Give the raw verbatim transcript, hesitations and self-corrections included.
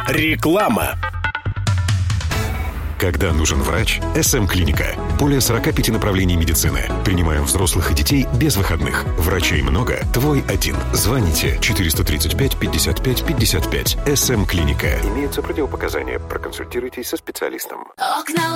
Реклама. Когда нужен врач, эс эм-клиника. Более сорок пять направлений медицины. Принимаем взрослых и детей без выходных. Врачей много, твой один. Звоните четыреста тридцать пять пятьдесят пять пятьдесят пять. эс эм-клиника. Имеются противопоказания. Проконсультируйтесь со специалистом. Окна